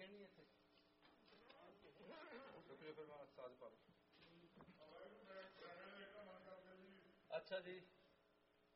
ਕਹਿਣੀ ਇੱਥੇ ਫਿਰ ਮੈਂ ਸਾਜ ਪਾ ਅੱਛਾ ਜੀ।